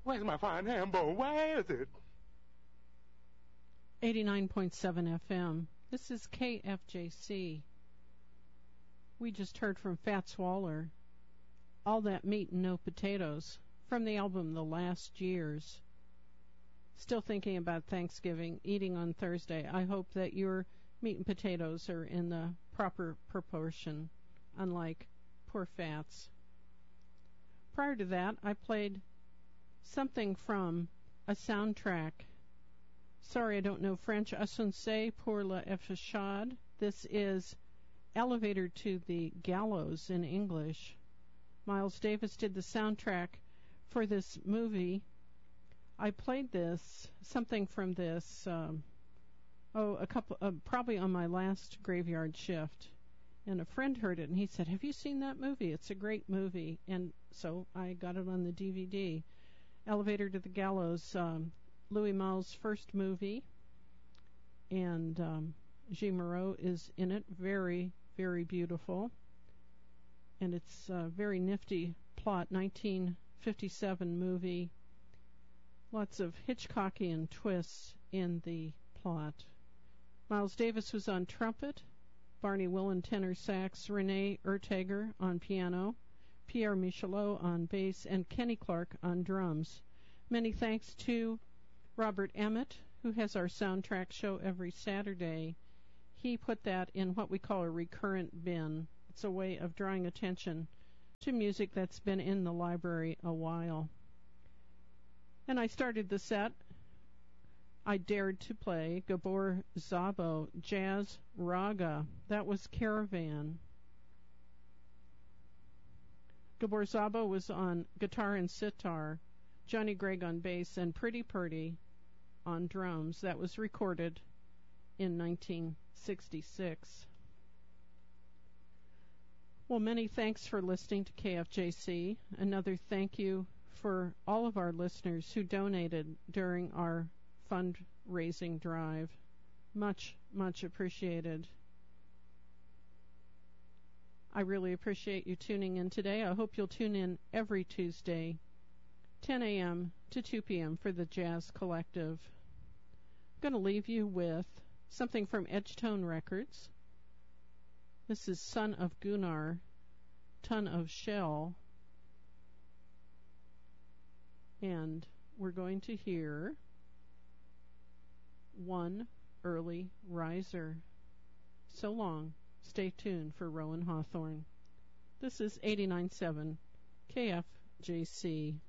Where's my fine Hambo? Where is it? 89.7 FM. This is KFJC. We just heard from Fats Waller, All That Meat and No Potatoes, from the album The Last Years. Still thinking about Thanksgiving, eating on Thursday. I hope that your meat and potatoes are in the proper proportion, unlike poor Fats. Prior to that, I played something from a soundtrack. Sorry, I don't know French. Assuncé pour l'Efchad. This is Elevator to the Gallows in English. Miles Davis did the soundtrack for this movie. I played something from this, probably on my last graveyard shift. And a friend heard it, and he said, "Have you seen that movie? It's a great movie." And so I got it on the DVD. Elevator to the Gallows, Louis Malle's first movie, and Jean Moreau is in it. Very, very beautiful. And it's a very nifty plot, 1957 movie. Lots of Hitchcockian twists in the plot. Miles Davis was on trumpet, Barney Willen tenor sax, Renee Urtager on piano, Pierre Michelot on bass, and Kenny Clark on drums. Many thanks to Robert Emmett, who has our soundtrack show every Saturday. He put that in what we call a recurrent bin. It's a way of drawing attention to music that's been in the library a while. And I started the set. I dared to play Gabor Szabo, Jazz Raga. That was Caravan. Gabor Szabo was on guitar and sitar, Johnny Gregg on bass, and Pretty Purdy on drums. That was recorded in 1966. Well, many thanks for listening to KFJC. Another thank you for all of our listeners who donated during our fundraising drive. Much, much appreciated. I really appreciate you tuning in today. I hope you'll tune in every Tuesday, 10 a.m. to 2 p.m. for the Jazz Collective. I'm going to leave you with something from Edgetone Records. This is Son of Gunnar, Ton of Shell. And we're going to hear One Early Riser. So long. Stay tuned for Rowan Hawthorne. This is 89.7 KFJC.